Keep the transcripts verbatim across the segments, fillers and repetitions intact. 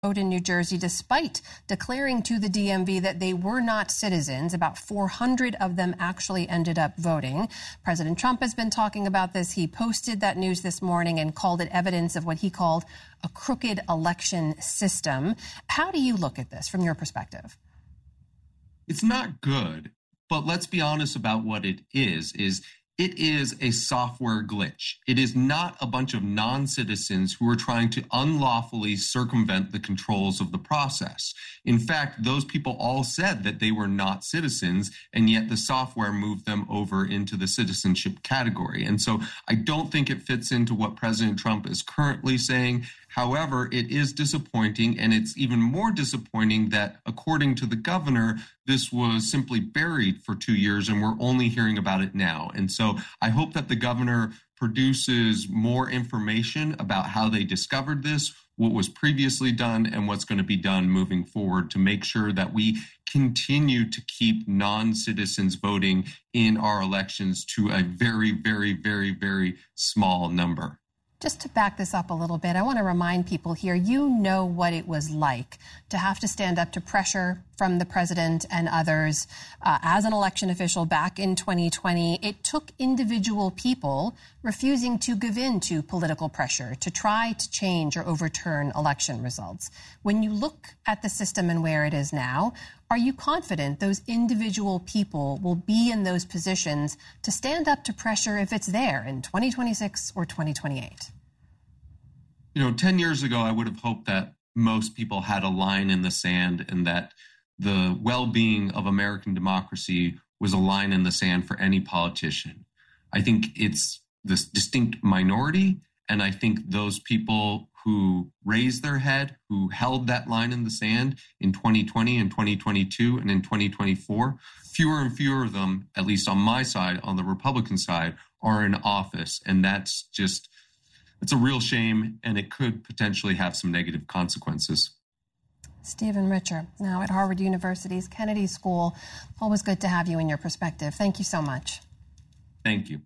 vote in New Jersey, despite declaring to the D M V that they were not citizens. About four hundred of them actually ended up voting. President Trump has been talking about this. He posted that news this morning and called it evidence of what he called a crooked election system. How do you look at this from your perspective? It's not good, but let's be honest about what it is, is it is a software glitch. It is not a bunch of non-citizens who are trying to unlawfully circumvent the controls of the process. In fact, those people all said that they were not citizens, and yet the software moved them over into the citizenship category. And so I don't think it fits into what President Trump is currently saying. However, it is disappointing, and it's even more disappointing that, according to the governor, this was simply buried for two years and we're only hearing about it now. And so I hope that the governor produces more information about how they discovered this, what was previously done, and what's going to be done moving forward to make sure that we continue to keep non-citizens voting in our elections to a very, very, very, very small number. Just to back this up a little bit, I want to remind people here, you know what it was like to have to stand up to pressure from the president and others uh, as an election official back in twenty twenty. It took individual people refusing to give in to political pressure to try to change or overturn election results. When you look at the system and where it is now, are you confident those individual people will be in those positions to stand up to pressure if it's there in twenty twenty-six or twenty twenty-eight? You know, ten years ago, I would have hoped that most people had a line in the sand and that the well-being of American democracy was a line in the sand for any politician. I think it's this distinct minority, and I think those people who raised their head, who held that line in the sand in twenty twenty and twenty twenty-two and in twenty twenty-four, fewer and fewer of them, at least on my side, on the Republican side, are in office. And that's just, it's a real shame, and it could potentially have some negative consequences. Stephen Richer, now at Harvard University's Kennedy School. Always good to have you and your perspective. Thank you so much. Thank you.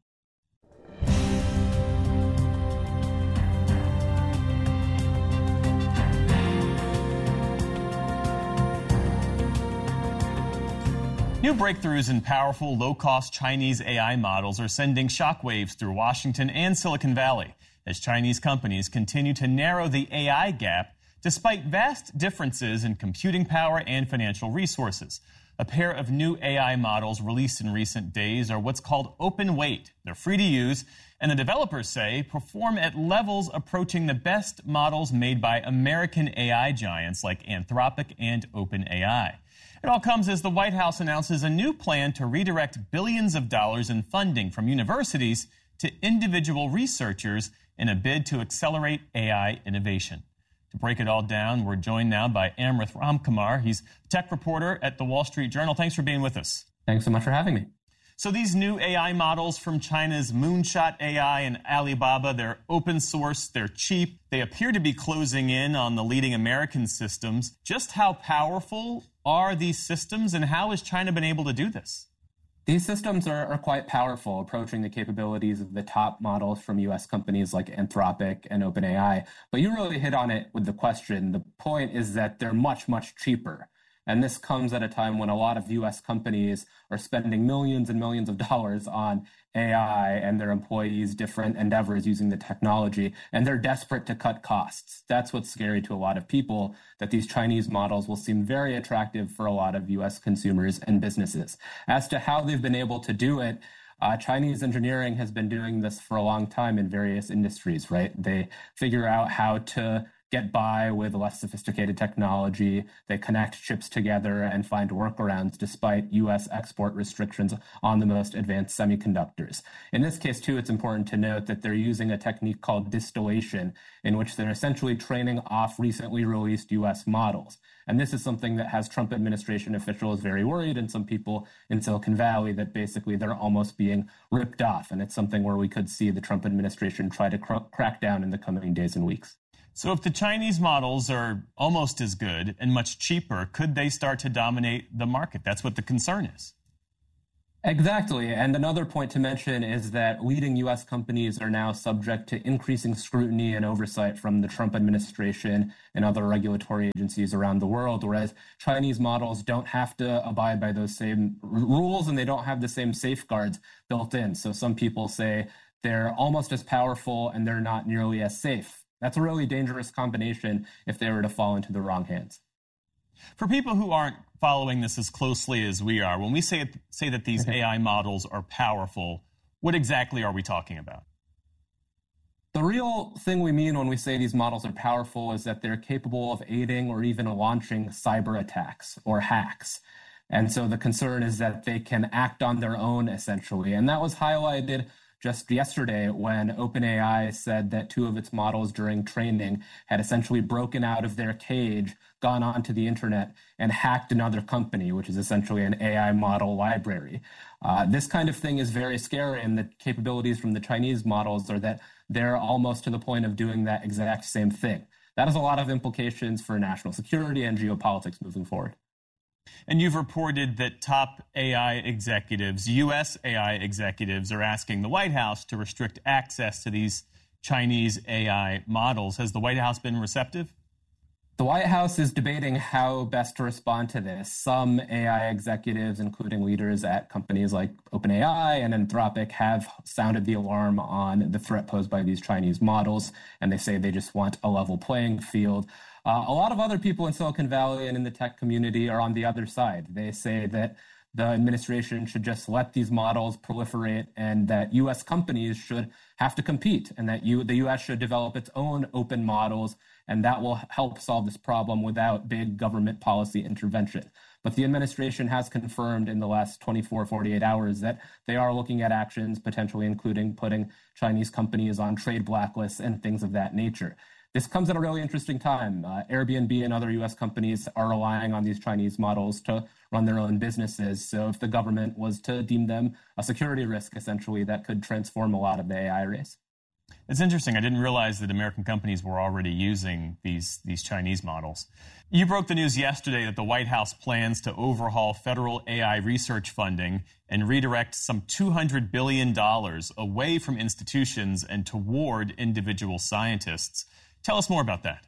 New breakthroughs in powerful, low-cost Chinese A I models are sending shockwaves through Washington and Silicon Valley as Chinese companies continue to narrow the A I gap despite vast differences in computing power and financial resources. A pair of new A I models released in recent days are what's called open weight. They're free to use, and the developers say perform at levels approaching the best models made by American A I giants like Anthropic and OpenAI. It all comes as the White House announces a new plan to redirect billions of dollars in funding from universities to individual researchers in a bid to accelerate A I innovation. To break it all down, we're joined now by Amrith Ramkumar. He's a tech reporter at the Wall Street Journal. Thanks for being with us. Thanks so much for having me. So these new A I models from China's Moonshot A I and Alibaba, they're open source, they're cheap, they appear to be closing in on the leading American systems. Just how powerful are these systems, and how has China been able to do this? These systems are, are quite powerful, approaching the capabilities of the top models from U S companies like Anthropic and OpenAI. But you really hit on it with the question. The point is that they're much, much cheaper. And this comes at a time when a lot of U S companies are spending millions and millions of dollars on A I and their employees' different endeavors using the technology, and they're desperate to cut costs. That's what's scary to a lot of people, that these Chinese models will seem very attractive for a lot of U S consumers and businesses. As to how they've been able to do it, Uh, Chinese engineering has been doing this for a long time in various industries, right? They figure out how to get by with less sophisticated technology. They connect chips together and find workarounds despite U S export restrictions on the most advanced semiconductors. In this case, too, it's important to note that they're using a technique called distillation, in which they're essentially training off recently released U S models. And this is something that has Trump administration officials very worried, and some people in Silicon Valley, that basically they're almost being ripped off. And it's something where we could see the Trump administration try to cr- crack down in the coming days and weeks. So if the Chinese models are almost as good and much cheaper, could they start to dominate the market? That's what the concern is. Exactly. And another point to mention is that leading U S companies are now subject to increasing scrutiny and oversight from the Trump administration and other regulatory agencies around the world, whereas Chinese models don't have to abide by those same rules and they don't have the same safeguards built in. So some people say they're almost as powerful and they're not nearly as safe. That's a really dangerous combination if they were to fall into the wrong hands. For people who aren't following this as closely as we are, when we say, say that these A I models are powerful, what exactly are we talking about? The real thing we mean when we say these models are powerful is that they're capable of aiding or even launching cyber attacks or hacks. And so the concern is that they can act on their own, essentially. And that was highlighted just yesterday when OpenAI said that two of its models during training had essentially broken out of their cage, gone onto the internet, and hacked another company, which is essentially an A I model library. Uh, this kind of thing is very scary, and the capabilities from the Chinese models are that they're almost to the point of doing that exact same thing. That has a lot of implications for national security and geopolitics moving forward. And you've reported that top A I executives, U S A I executives, are asking the White House to restrict access to these Chinese A I models. Has the White House been receptive? The White House is debating how best to respond to this. Some A I executives, including leaders at companies like OpenAI and Anthropic, have sounded the alarm on the threat posed by these Chinese models, and they say they just want a level playing field. Uh, a lot of other people in Silicon Valley and in the tech community are on the other side. They say that the administration should just let these models proliferate and that U S companies should have to compete and that you, the U S should develop its own open models, and that will help solve this problem without big government policy intervention. But the administration has confirmed in the last twenty-four, forty-eight hours that they are looking at actions, potentially including putting Chinese companies on trade blacklists and things of that nature. This comes at a really interesting time. Uh, Airbnb and other U S companies are relying on these Chinese models to run their own businesses. So if the government was to deem them a security risk, essentially, that could transform a lot of the A I race. It's interesting. I didn't realize that American companies were already using these, these Chinese models. You broke the news yesterday that the White House plans to overhaul federal A I research funding and redirect some two hundred billion dollars away from institutions and toward individual scientists. Tell us more about that.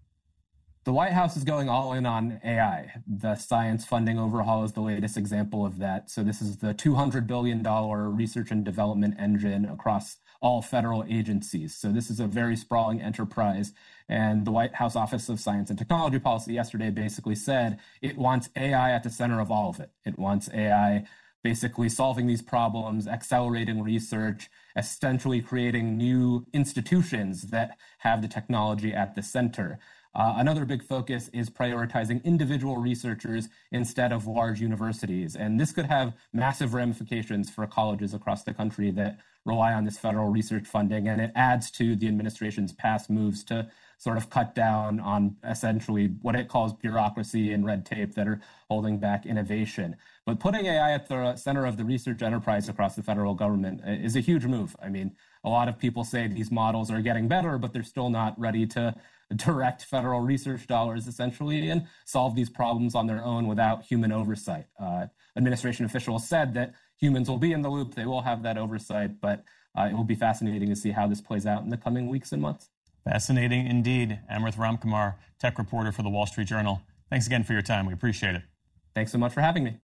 The White House is going all in on A I. The science funding overhaul is the latest example of that. So this is the two hundred billion dollars research and development engine across all federal agencies. So this is a very sprawling enterprise. And the White House Office of Science and Technology Policy yesterday basically said it wants A I at the center of all of it. It wants A I basically solving these problems, accelerating research, essentially creating new institutions that have the technology at the center. Uh, another big focus is prioritizing individual researchers instead of large universities. And this could have massive ramifications for colleges across the country that rely on this federal research funding. And it adds to the administration's past moves to sort of cut down on essentially what it calls bureaucracy and red tape that are holding back innovation. But putting A I at the center of the research enterprise across the federal government is a huge move. I mean, a lot of people say these models are getting better, but they're still not ready to direct federal research dollars, essentially, and solve these problems on their own without human oversight. Uh, administration officials said that humans will be in the loop, they will have that oversight, but uh, it will be fascinating to see how this plays out in the coming weeks and months. Fascinating indeed. Amrit Ramkumar, tech reporter for the Wall Street Journal. Thanks again for your time. We appreciate it. Thanks so much for having me.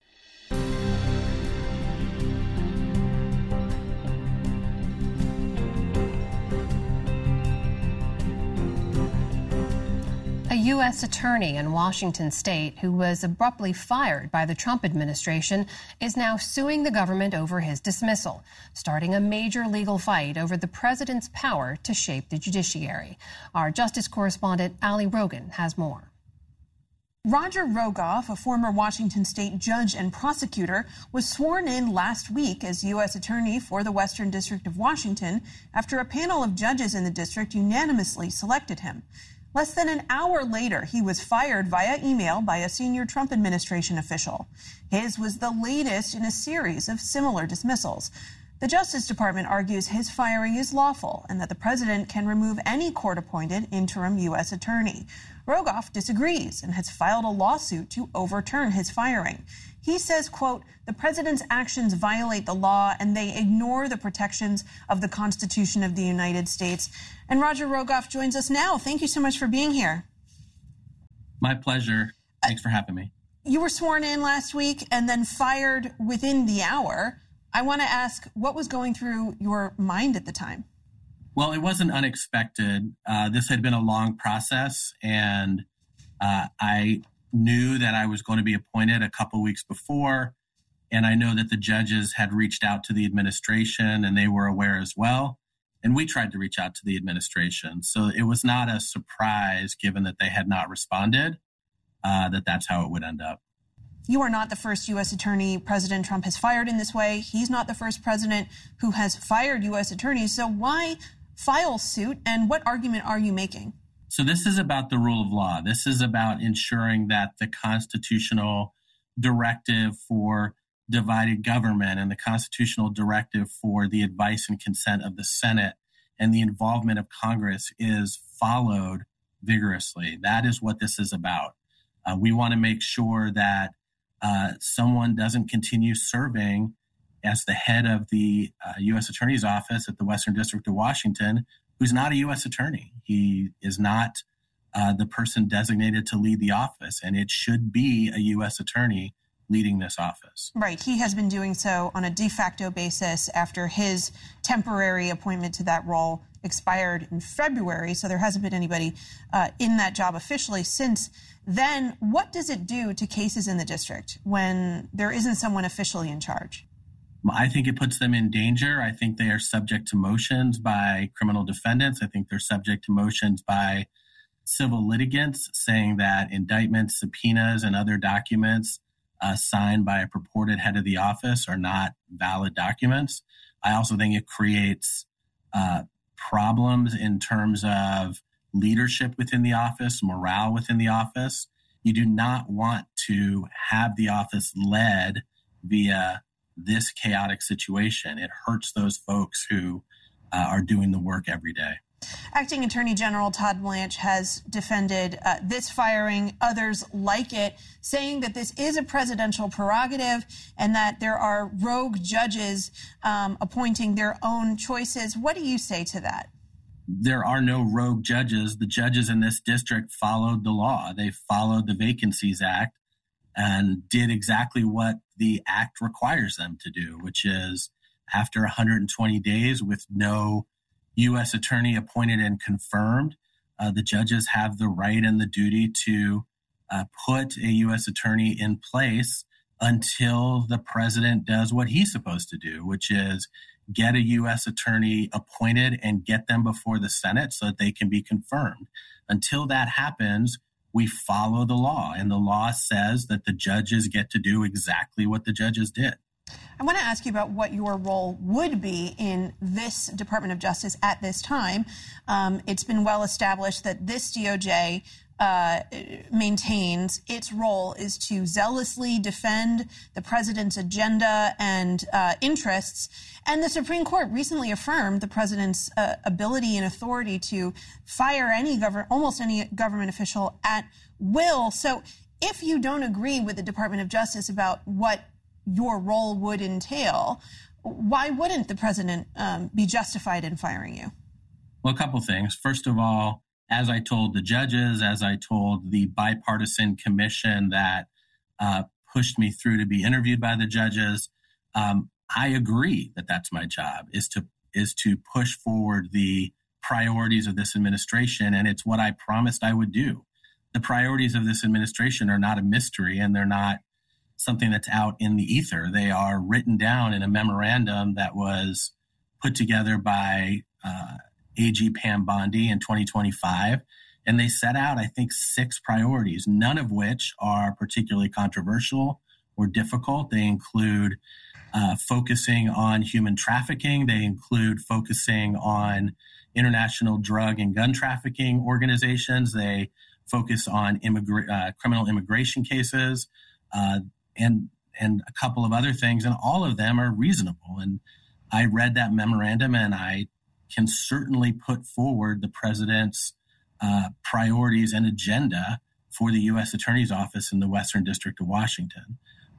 A U S attorney in Washington state who was abruptly fired by the Trump administration is now suing the government over his dismissal, starting a major legal fight over the president's power to shape the judiciary. Our justice correspondent Ali Rogan has more. Roger Rogoff, a former Washington state judge and prosecutor, was sworn in last week as U S attorney for the Western District of Washington after a panel of judges in the district unanimously selected him. Less than an hour later, he was fired via email by a senior Trump administration official. His was the latest in a series of similar dismissals. The Justice Department argues his firing is lawful and that the president can remove any court-appointed interim U S attorney. Rogoff disagrees and has filed a lawsuit to overturn his firing. He says, quote, the president's actions violate the law and they ignore the protections of the Constitution of the United States. And Roger Rogoff joins us now. Thank you so much for being here. My pleasure. Thanks for having me. You were sworn in last week and then fired within the hour. I want to ask, what was going through your mind at the time? Well, it wasn't unexpected. Uh, this had been a long process, and uh, I knew that I was going to be appointed a couple weeks before, and I know that the judges had reached out to the administration, and they were aware as well, and we tried to reach out to the administration. So it was not a surprise, given that they had not responded, uh, that that's how it would end up. You are not the first U S attorney President Trump has fired in this way. He's not the first president who has fired U S attorneys. So why file suit, and what argument are you making? So this is about the rule of law. This is about ensuring that the constitutional directive for divided government and the constitutional directive for the advice and consent of the Senate and the involvement of Congress is followed vigorously. That is what this is about. Uh, we want to make sure that uh, someone doesn't continue serving as the head of the uh, U S Attorney's Office at the Western District of Washington, who's not a U S attorney. He is not uh, the person designated to lead the office, and it should be a U S attorney leading this office. Right. He has been doing so on a de facto basis after his temporary appointment to that role expired in February. So there hasn't been anybody uh, in that job officially since then. What does it do to cases in the district when there isn't someone officially in charge? I think it puts them in danger. I think they are subject to motions by criminal defendants. I think they're subject to motions by civil litigants saying that indictments, subpoenas, and other documents uh, signed by a purported head of the office are not valid documents. I also think it creates uh, problems in terms of leadership within the office, morale within the office. You do not want to have the office led via this chaotic situation. It hurts those folks who uh, are doing the work every day. Acting Attorney General Todd Blanche has defended uh, this firing, others like it, saying that this is a presidential prerogative and that there are rogue judges um, appointing their own choices. What do you say to that? There are no rogue judges. The judges in this district followed the law. They followed the Vacancies Act and did exactly what the act requires them to do, which is after one hundred twenty days with no U S attorney appointed and confirmed, uh, the judges have the right and the duty to uh, put a U S attorney in place until the president does what he's supposed to do, which is get a U S attorney appointed and get them before the Senate so that they can be confirmed. Until that happens, we follow the law, and the law says that the judges get to do exactly what the judges did. I want to ask you about what your role would be in this Department of Justice at this time. Um, it's been well established that this D O J uh, maintains its role is to zealously defend the president's agenda and uh, interests. And the Supreme Court recently affirmed the president's uh, ability and authority to fire any government, almost any government official at will. So if you don't agree with the Department of Justice about what your role would entail, why wouldn't the president um, be justified in firing you? Well, a couple things. First of all, as I told the judges, as I told the bipartisan commission that uh, pushed me through to be interviewed by the judges, um, I agree that that's my job, is to is to push forward the priorities of this administration, and it's what I promised I would do. The priorities of this administration are not a mystery, and they're not something that's out in the ether. They are written down in a memorandum that was put together by uh, A G Pam Bondi in twenty twenty-five. And they set out, I think, six priorities, none of which are particularly controversial or difficult. They include uh, focusing on human trafficking. They include focusing on international drug and gun trafficking organizations. They focus on immigra- uh, criminal immigration cases. Uh, and and a couple of other things, and all of them are reasonable. And I read that memorandum, and I can certainly put forward the president's uh, priorities and agenda for the U S Attorney's Office in the Western District of Washington.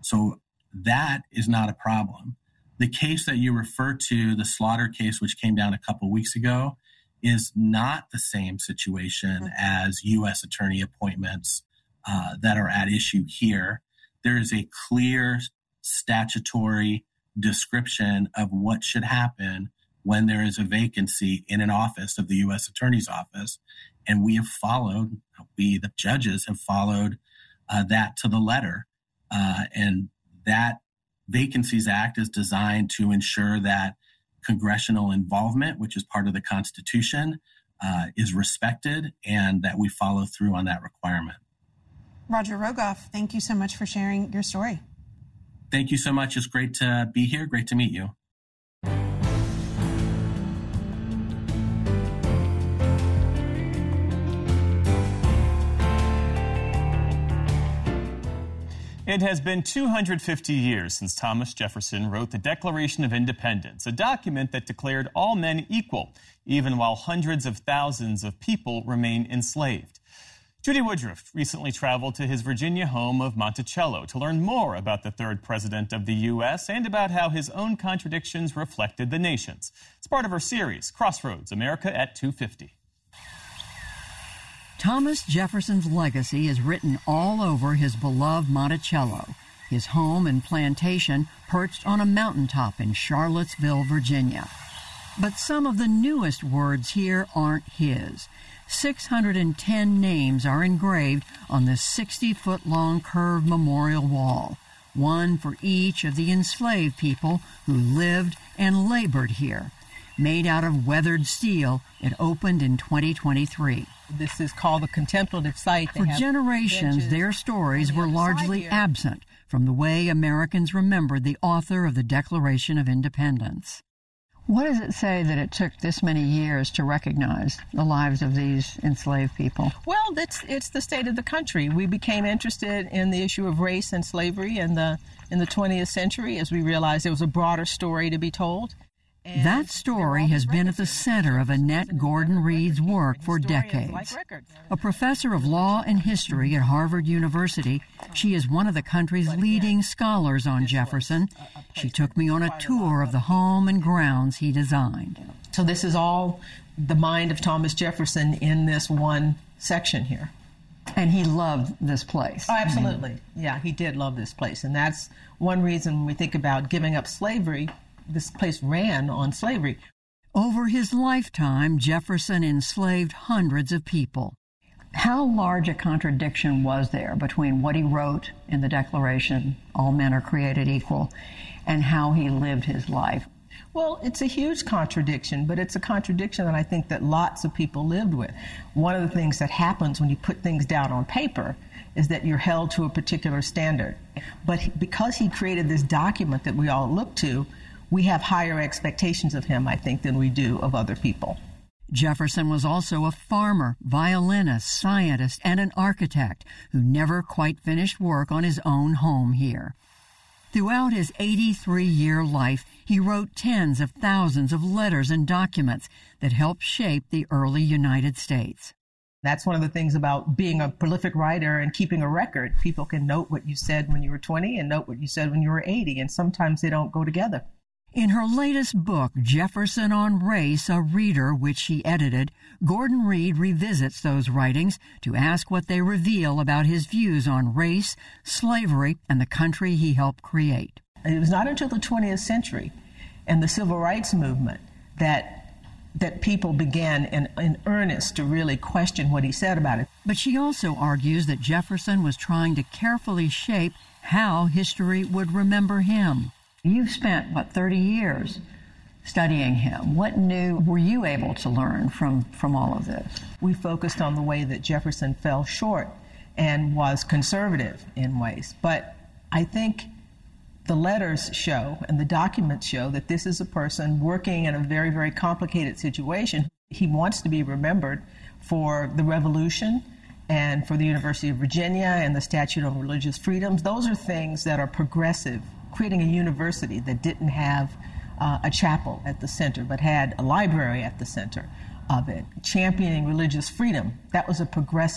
So that is not a problem. The case that you refer to, the Slaughter case, which came down a couple weeks ago, is not the same situation as U S attorney appointments uh, that are at issue here. There is a clear statutory description of what should happen when there is a vacancy in an office of the U S attorney's office. And we have followed, we, the judges, have followed uh, that to the letter. Uh, and that Vacancies Act is designed to ensure that congressional involvement, which is part of the Constitution, uh, is respected and that we follow through on that requirement. Roger Rogoff, thank you so much for sharing your story. Thank you so much. It's great to be here. Great to meet you. It has been two hundred fifty years since Thomas Jefferson wrote the Declaration of Independence, a document that declared all men equal, even while hundreds of thousands of people remain enslaved. Judy Woodruff recently traveled to his Virginia home of Monticello to learn more about the third president of the U S and about how his own contradictions reflected the nation's. It's part of her series, Crossroads, America at two fifty. Thomas Jefferson's legacy is written all over his beloved Monticello, his home and plantation perched on a mountaintop in Charlottesville, Virginia. But some of the newest words here aren't his. six hundred ten names are engraved on this sixty-foot-long curved memorial wall, one for each of the enslaved people who lived and labored here. Made out of weathered steel, it opened in twenty twenty-three. This is called the contemplative site. For generations, their stories were largely absent from the way Americans remembered the author of the Declaration of Independence. What does it say that it took this many years to recognize the lives of these enslaved people? Well, it's it's the state of the country. We became interested in the issue of race and slavery in the in the twentieth century as we realized there was a broader story to be told. And that story has been at the center of Annette Gordon Reed's work for decades. A professor of law and history at Harvard University, she is one of the country's leading scholars on Jefferson. She took me on a tour of the home and grounds he designed. So this is all the mind of Thomas Jefferson in this one section here. And he loved this place. Oh, absolutely. Yeah, he did love this place. And that's one reason when we think about giving up slavery, this place ran on slavery. Over his lifetime, Jefferson enslaved hundreds of people. How large a contradiction was there between what he wrote in the Declaration, all men are created equal, and how he lived his life? Well, it's a huge contradiction, but it's a contradiction that I think that lots of people lived with. One of the things that happens when you put things down on paper is that you're held to a particular standard. But because he created this document that we all look to, we have higher expectations of him, I think, than we do of other people. Jefferson was also a farmer, violinist, scientist, and an architect who never quite finished work on his own home here. Throughout his eighty-three-year life, he wrote tens of thousands of letters and documents that helped shape the early United States. That's one of the things about being a prolific writer and keeping a record. People can note what you said when you were twenty and note what you said when you were eighty, and sometimes they don't go together. In her latest book, Jefferson on Race, A Reader, which she edited, Gordon Reed revisits those writings to ask what they reveal about his views on race, slavery, and the country he helped create. It was not until the twentieth century and the civil rights movement that that people began in, in earnest to really question what he said about it. But she also argues that Jefferson was trying to carefully shape how history would remember him. You've spent, what, thirty years studying him. What new were you able to learn from, from all of this? We focused on the way that Jefferson fell short and was conservative in ways. But I think the letters show and the documents show that this is a person working in a very, very complicated situation. He wants to be remembered for the Revolution and for the University of Virginia and the Statute on Religious Freedoms. Those are things that are progressive. Creating a university that didn't have uh, a chapel at the center, but had a library at the center of it. Championing religious freedom, that was a progressive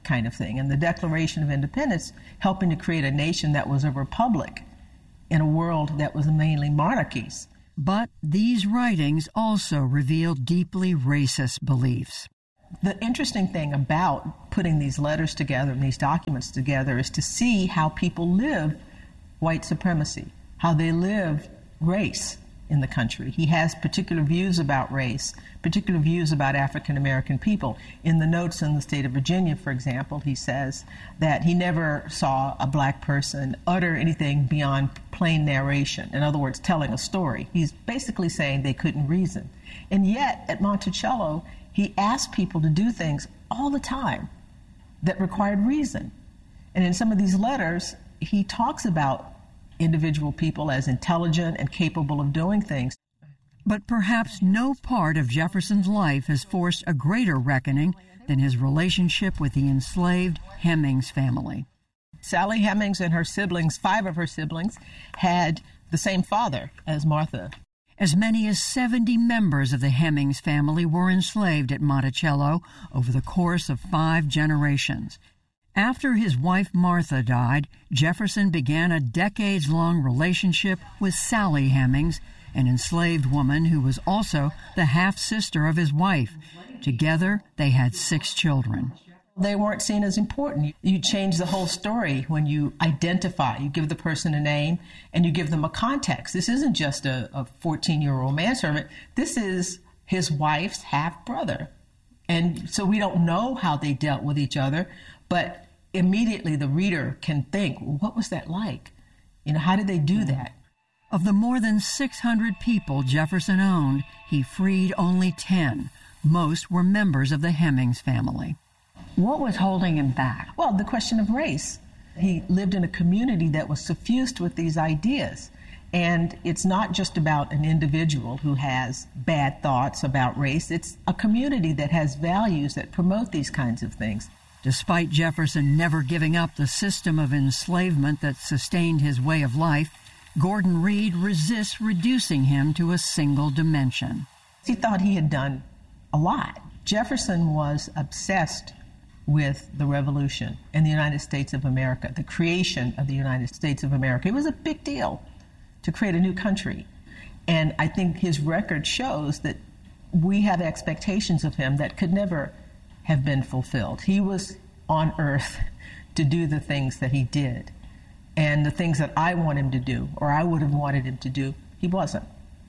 kind of thing. And the Declaration of Independence helping to create a nation that was a republic in a world that was mainly monarchies. But these writings also reveal deeply racist beliefs. The interesting thing about putting these letters together and these documents together is to see how people live white supremacy, how they live race in the country. He has particular views about race, particular views about African American people. In the notes in the state of Virginia, for example, he says that he never saw a black person utter anything beyond plain narration. In other words, telling a story. He's basically saying they couldn't reason. And yet, at Monticello, he asked people to do things all the time that required reason. And in some of these letters, he talks about individual people as intelligent and capable of doing things. But perhaps no part of Jefferson's life has forced a greater reckoning than his relationship with the enslaved Hemings family. Sally Hemings and her siblings, five of her siblings, had the same father as Martha. As many as seventy members of the Hemings family were enslaved at Monticello over the course of five generations. After his wife Martha died, Jefferson began a decades-long relationship with Sally Hemings, an enslaved woman who was also the half-sister of his wife. Together, they had six children. They weren't seen as important. You change the whole story when you identify. You give the person a name and you give them a context. This isn't just a, a fourteen-year-old manservant. This is his wife's half-brother. And so we don't know how they dealt with each other, but immediately the reader can think, well, what was that like? You know, how did they do that? Of the more than six hundred people Jefferson owned, he freed only ten. Most were members of the Hemings family. What was holding him back? Well, the question of race. He lived in a community that was suffused with these ideas. And it's not just about an individual who has bad thoughts about race. It's a community that has values that promote these kinds of things. Despite Jefferson never giving up the system of enslavement that sustained his way of life, Gordon Reed resists reducing him to a single dimension. He thought he had done a lot. Jefferson was obsessed with the revolution in the United States of America, the creation of the United States of America. It was a big deal to create a new country. And I think his record shows that we have expectations of him that could never have been fulfilled. He was on earth to do the things that he did. And the things that I want him to do, or I would have wanted him to do, he wasn't.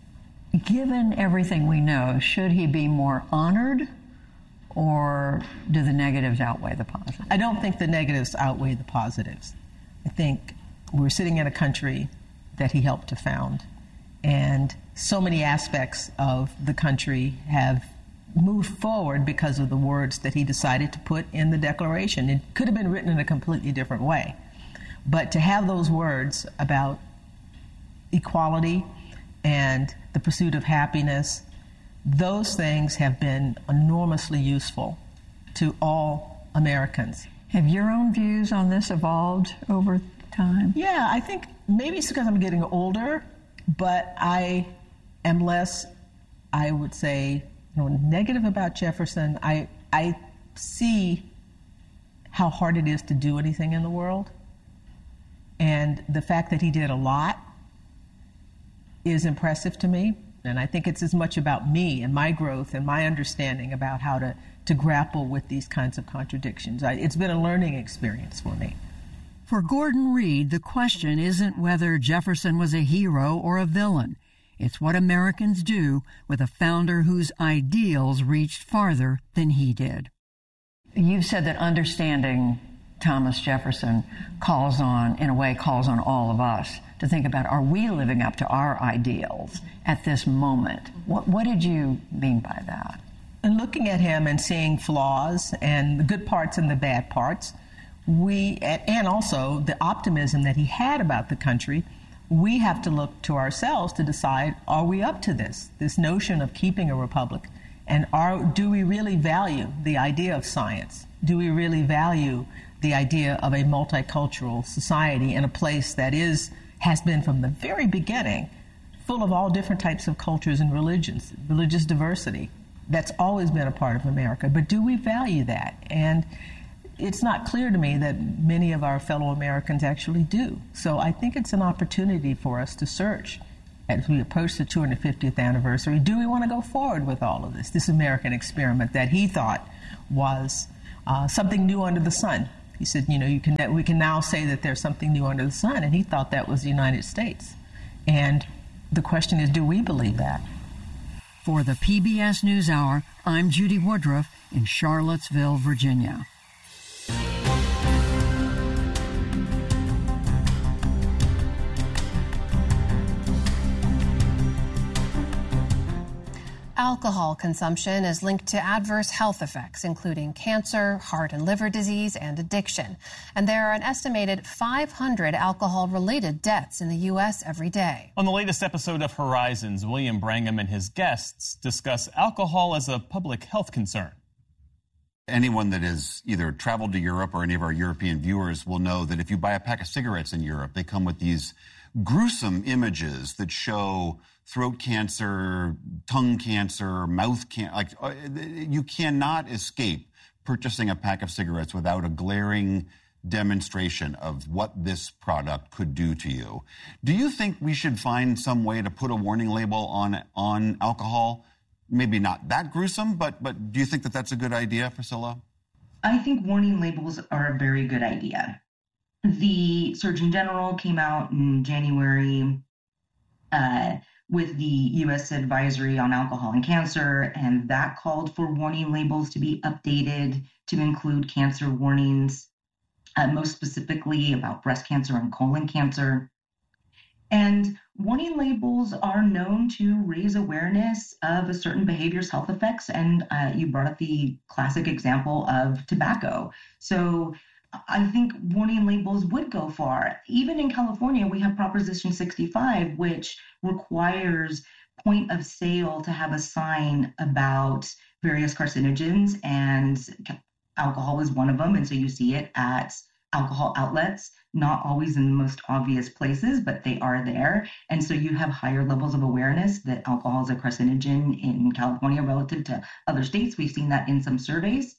Given everything we know, should he be more honored, or do the negatives outweigh the positives? I don't think the negatives outweigh the positives. I think we're sitting in a country that he helped to found, and so many aspects of the country have moved forward because of the words that he decided to put in the Declaration. It could have been written in a completely different way. But to have those words about equality and the pursuit of happiness, those things have been enormously useful to all Americans. Have your own views on this evolved over time? Yeah, I think maybe it's because I'm getting older, but I am less, I would say, you know, negative about Jefferson. I I see how hard it is to do anything in the world. And the fact that he did a lot is impressive to me. And I think it's as much about me and my growth and my understanding about how to, to grapple with these kinds of contradictions. I, it's been a learning experience for me. For Gordon Reed, the question isn't whether Jefferson was a hero or a villain. It's what Americans do with a founder whose ideals reached farther than he did. You've said that understanding Thomas Jefferson calls on, in a way, calls on all of us to think about, are we living up to our ideals at this moment? What, what did you mean by that? In looking at him and seeing flaws and the good parts and the bad parts, we, and also the optimism that he had about the country, we have to look to ourselves to decide, are we up to this, this notion of keeping a republic? And are, do we really value the idea of science? Do we really value the idea of a multicultural society in a place that is, has been from the very beginning, full of all different types of cultures and religions, religious diversity? That's always been a part of America. But do we value that? And it's not clear to me that many of our fellow Americans actually do. So I think it's an opportunity for us to search as we approach the two hundred fiftieth anniversary. Do we want to go forward with all of this, this American experiment that he thought was uh, something new under the sun? He said, you know, you can, we can now say that there's something new under the sun, and he thought that was the United States. And the question is, do we believe that? For the P B S NewsHour, I'm Judy Woodruff in Charlottesville, Virginia. Alcohol consumption is linked to adverse health effects, including cancer, heart and liver disease, and addiction. And there are an estimated five hundred alcohol-related deaths in the U S every day. On the latest episode of Horizons, William Brangham and his guests discuss alcohol as a public health concern. Anyone that has either traveled to Europe or any of our European viewers will know that if you buy a pack of cigarettes in Europe, they come with these gruesome images that show throat cancer, tongue cancer, mouth cancer. Like, uh, you cannot escape purchasing a pack of cigarettes without a glaring demonstration of what this product could do to you. Do you think we should find some way to put a warning label on on alcohol? Maybe not that gruesome, but but do you think that that's a good idea, Priscilla? I think warning labels are a very good idea. The Surgeon General came out in January uh, with the U S Advisory on Alcohol and Cancer, and that called for warning labels to be updated to include cancer warnings, uh, most specifically about breast cancer and colon cancer. And warning labels are known to raise awareness of a certain behavior's health effects, and uh, you brought up the classic example of tobacco. So I think warning labels would go far. Even in California, we have Proposition sixty-five, which requires point of sale to have a sign about various carcinogens, and alcohol is one of them. And so you see it at alcohol outlets, not always in the most obvious places, but they are there. And so you have higher levels of awareness that alcohol is a carcinogen in California relative to other states. We've seen that in some surveys.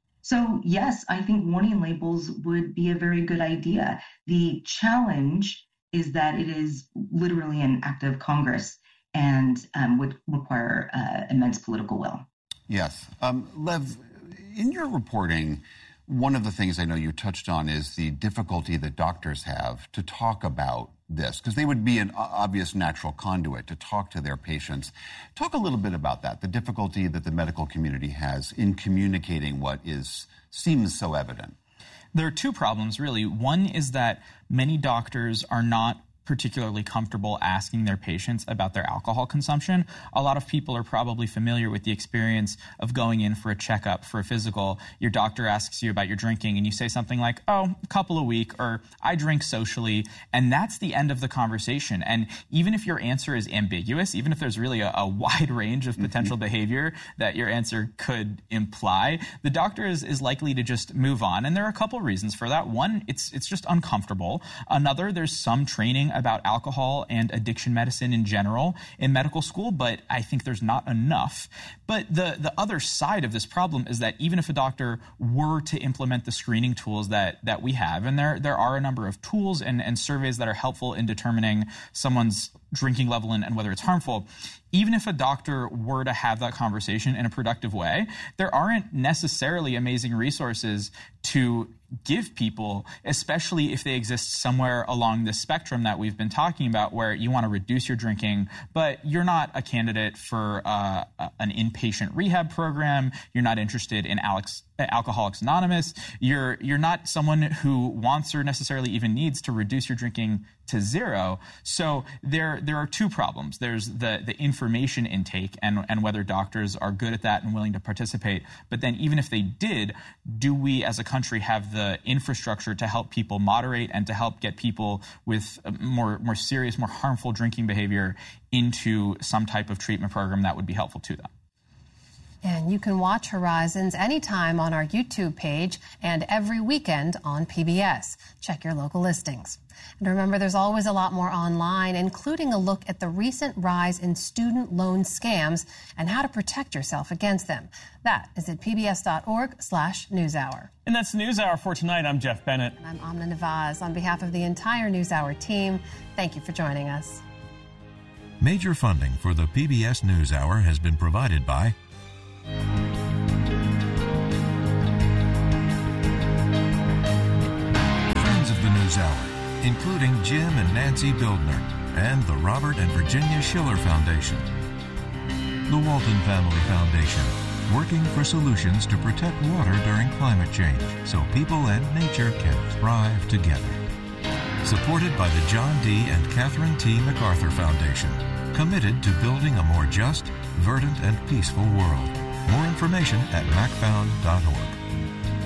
So yes, I think warning labels would be a very good idea. The challenge is that it is literally an act of Congress and um, would require uh, immense political will. Yes. Um, Lev, in your reporting, one of the things I know you touched on is the difficulty that doctors have to talk about this, because they would be an obvious natural conduit to talk to their patients. Talk a little bit about that, the difficulty that the medical community has in communicating what is seems so evident. There are two problems, really. One is that many doctors are not particularly comfortable asking their patients about their alcohol consumption. A lot of people are probably familiar with the experience of going in for a checkup, for a physical. Your doctor asks you about your drinking and you say something like, oh, a couple a week, or I drink socially, and that's the end of the conversation. And even if your answer is ambiguous, even if there's really a, a wide range of potential mm-hmm. behavior that your answer could imply, the doctor is, is likely to just move on. And there are a couple reasons for that. One, it's it's just uncomfortable. Another, there's some training about alcohol and addiction medicine in general in medical school, but I think there's not enough. But the, the other side of this problem is that even if a doctor were to implement the screening tools that, that we have, and there, there are a number of tools and, and surveys that are helpful in determining someone's drinking level and, and whether it's harmful, even if a doctor were to have that conversation in a productive way, there aren't necessarily amazing resources to give people, especially if they exist somewhere along this spectrum that we've been talking about, where you want to reduce your drinking, but you're not a candidate for uh, an inpatient rehab program. You're not interested in Alex, Alcoholics Anonymous. You're you're not someone who wants or necessarily even needs to reduce your drinking to zero. So there there are two problems. There's the the information intake and, and whether doctors are good at that and willing to participate. But then even if they did, do we as a country have the infrastructure to help people moderate and to help get people with more more serious, more harmful drinking behavior into some type of treatment program that would be helpful to them? And you can watch Horizons anytime on our YouTube page and every weekend on P B S. Check your local listings. And remember, there's always a lot more online, including a look at the recent rise in student loan scams and how to protect yourself against them. That is at pbs.org slash newshour. And that's the NewsHour for tonight. I'm Jeff Bennett. And I'm Amna Nawaz. On behalf of the entire NewsHour team, thank you for joining us. Major funding for the P B S NewsHour has been provided by friends of the NewsHour, including Jim and Nancy Bildner, and the Robert and Virginia Schiller Foundation. The Walton Family Foundation, working for solutions to protect water during climate change so people and nature can thrive together. Supported by the John D. and Catherine T. MacArthur Foundation, committed to building a more just, verdant, and peaceful world. More information at mac found dot org.